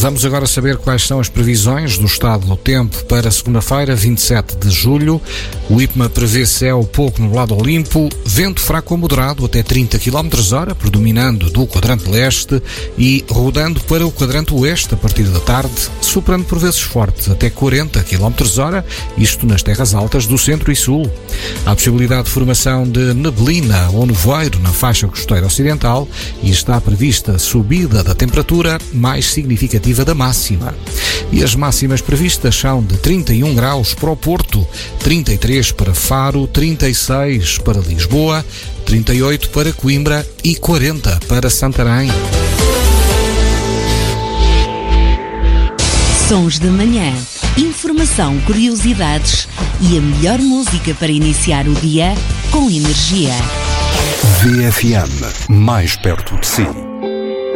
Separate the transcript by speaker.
Speaker 1: Vamos agora saber quais são as previsões do estado do tempo para segunda-feira, 27 de julho. O IPMA prevê céu pouco nublado ou limpo, vento fraco ou moderado até 30 km/h, predominando do quadrante leste e rodando para o quadrante oeste a partir da tarde, soprando por vezes forte até 40 km/h, isto nas terras altas do centro e sul. Há possibilidade de formação de neblina ou nevoeiro na faixa costeira ocidental e está prevista subida da temperatura mais significativa da máxima. E as máximas previstas são de 31 graus para o Porto, 33 para Faro, 36 para Lisboa, 38 para Coimbra e 40 para Santarém.
Speaker 2: Sons de manhã, informação, curiosidades e a melhor música para iniciar o dia com energia.
Speaker 3: VFM, mais perto de si.